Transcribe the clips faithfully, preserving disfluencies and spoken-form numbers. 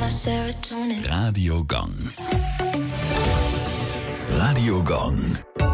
Radio Gong. Radio Gong.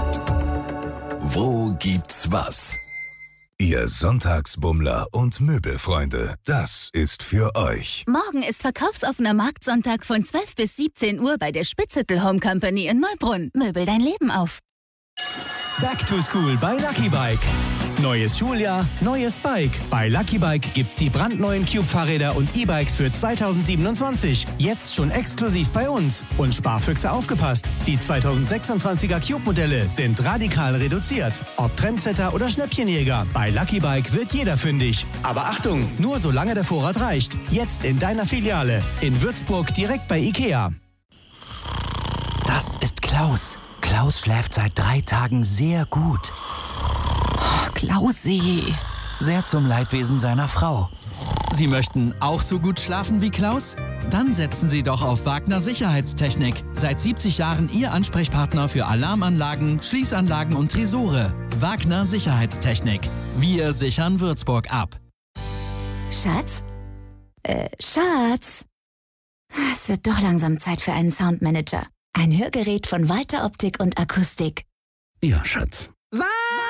Wo gibt's was? Ihr Sonntagsbummler und Möbelfreunde, das ist für euch. Morgen ist verkaufsoffener Marktsonntag von zwölf bis siebzehn Uhr bei der Spitzhüttel Home Company in Neubrunn. Möbel dein Leben auf. Back to School bei Lucky Bike. Neues Schuljahr, neues Bike. Bei Lucky Bike gibt's die brandneuen Cube-Fahrräder und E-Bikes für zweitausendsiebenundzwanzig. Jetzt schon exklusiv bei uns. Und Sparfüchse aufgepasst. Die zweitausendsechsundzwanziger Cube-Modelle sind radikal reduziert. Ob Trendsetter oder Schnäppchenjäger, bei Lucky Bike wird jeder fündig. Aber Achtung, nur solange der Vorrat reicht. Jetzt in deiner Filiale. In Würzburg direkt bei Ikea. Das ist Klaus. Klaus schläft seit drei Tagen sehr gut. Klausi. Sehr zum Leidwesen seiner Frau. Sie möchten auch so gut schlafen wie Klaus? Dann setzen Sie doch auf Wagner Sicherheitstechnik. Seit siebzig Jahren Ihr Ansprechpartner für Alarmanlagen, Schließanlagen und Tresore. Wagner Sicherheitstechnik. Wir sichern Würzburg ab. Schatz? Äh, Schatz? Es wird doch langsam Zeit für einen Soundmanager. Ein Hörgerät von Walter Optik und Akustik. Ja, Schatz. Walter!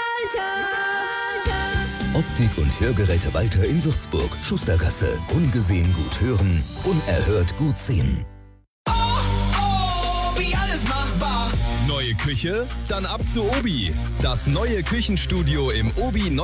Optik- und Hörgeräte Walter in Würzburg. Schustergasse. Ungesehen gut hören, unerhört gut sehen. Oh, oh, wie alles machbar. Neue Küche? Dann ab zu Obi. Das neue Küchenstudio im Obi